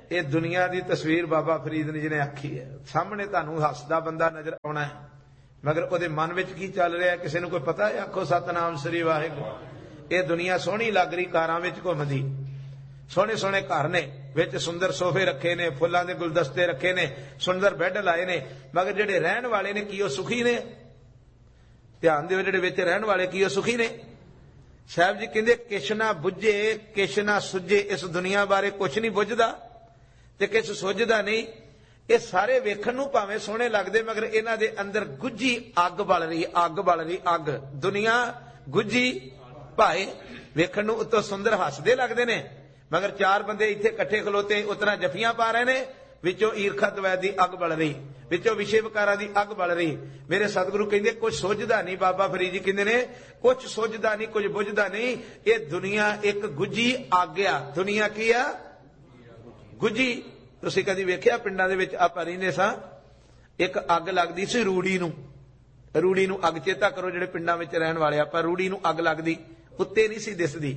ये दुनिया की तस्वीर बाबा फरीद ने जिन्हें आखी है। सामने तुहानू हसदा बंदा नजर आना है, मगर उहदे मन विच की चल रहा है किसी नूं कोई पता है? आखो सतनाम श्री वाहिगुरू। ये दुनिया सोहनी लग रही, कारां विच घुमदी, सोहने सोहने घर ने, विच सुंदर सोफे रखे ने, फुल्लां दे गुलदस्ते रखे ने, सुंदर बैड लाए ने, मगर जिहड़े रहण वाले ने की ओह सुखी ने? ध्यान दिओ, जिहड़े विच रहण वाले की ओह सुखी ने? साहब जी कहंदे किश ना बुझे किश ना सुझे, इस दुनिया बारे कुछ नहीं बुझदा ते किश सुझदा नहीं। ये सारे वेखण नूं भावें सोहणे लगदे, मगर इन्हां दे अंदर गुझी अग बल रही, अग बल रही, अग। दुनिया गुझी भाए वेखण नूं उत्तों सुंदर हसदे लगदे ने, मगर चार बंदे इत्थे इकट्ठे खलोते उतना जफियां पा रहे ने, विचों ईरखा द्वैत दी अग बल रही, विचों विषय विकारां दी अग बल रही। मेरे सतगुरु कहंदे कुछ सुझदा नहीं, बाबा फरीद जी कहंदे ने कुछ सुझदा नहीं, कुछ बुझदा नहीं। ये दुनिया एक गुझी अग आ। दुनिया की आ? गुझी। तुसीं कदी वेखिया पिंडां दे विच आपां रहिंदे सां, एक अग लगदी सी रूड़ी नूं, रूड़ी नूं अग, चेता करो जिहड़े पिंडां विच रहण वाले आपां, रूड़ी नूं अग लगदी, उत्ते नहीं सी दिसदी,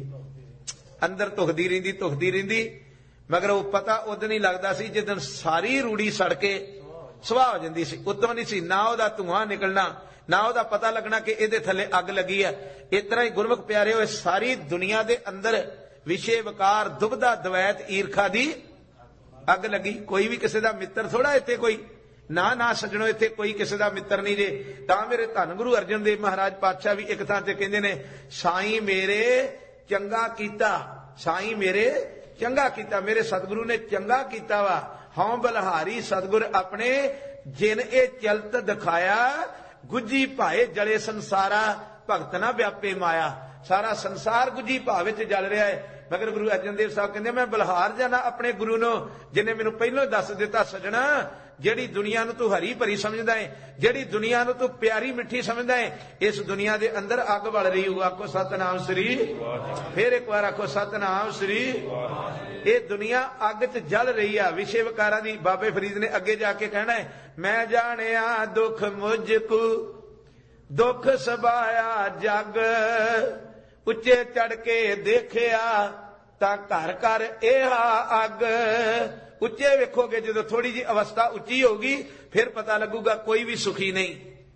अंदर धुखदी रहिंदी, मगर वो पता उदन ही लगदा सी जिदन सारी रूड़ी सड़ के सुआह हो जांदी सी, उतों नहीं सी ना उहदा धुआं निकलना, ना उहदा पता लगना कि इहदे थल्ले अग लगी है। इस तरह ही गुरमुख प्यारे होए सारी दुनिया दे अंदर विषय विकार दुबदा द्वैत ईरखा दी अग लगी। कोई भी किसी दा मित्र थोड़ा इत्थे, कोई ना ना सजणो इत्थे कोई किसी दा मित्र नहीं जे। तां मेरे धन गुरु अर्जन देव महाराज पातशाह भी एक थां ते कहंदे ने, साईं मेरे चंगा कीता, साईं मेरे चंगा कीता, मेरे सतगुरु ने चंगा कीता वा। हौं बलहारी सतगुर अपने जिन ए चलत दिखाया, गुझी भाए जले संसारा भगत ना व्यापे माया। सारा संसार गुझी भाव विच जल रहा है, मगर गुरु अर्जन देव साहब कहंदे मैं बलहार जाना अपने गुरु नो, जिन्हें मैनू पहलों दस दिता, सजना जेड़ी दुनिया नू तू हरी भरी समझदा है, जेड़ी दुनिया नू तू प्यारी मिठी समझदा है, इस दुनिया दे अंदर अग बल रही हो। आखो सतनाम श्री, फिर एक बार आखो सतनाम श्री। ये दुनिया अग च जल रही है विषय विकारां दी। बाबे फरीद ने अगे जाके कहना है, मैं जानिया दुख मुझको, दुख सबाया जग, उच्चे चढ़ के देखिया तां घर घर एहा अग। उच्चे वेखोगे जो थोड़ी जी अवस्था उच्ची होगी, फिर पता लगूगा कोई भी सुखी नहीं,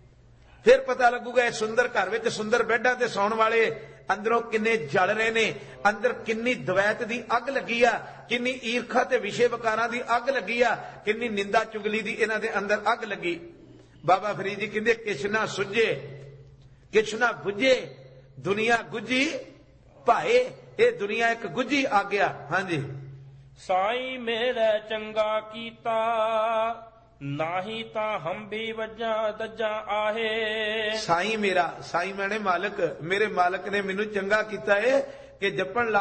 फिर पता लगूगा सुंदर घर विच सुंदर बेडां ते सौण वाले अंदरों किन्ने जल रहे ने, अंदर किन्नी द्वैत दी अग लगी आ, किन्नी ईरखा ते विषय विकारां दी अग लगी आ, किन्नी निंदा चुगली दी इन्हां दे अंदर अग लगी। बाबा फरीद जी कहंदे किछ ना सुझे किछ ना बुझे, दुनिया गुझी भाए। ये दुनिया एक गुझी आ गया। हाँ जी। साईं मेरे चंगा कीता, नाही ता हम भी वजा दजा आहे। साईं मेरा, साईं मैंने मालिक, मेरे मालिक ने मैनू चंगा कीता है कि जपण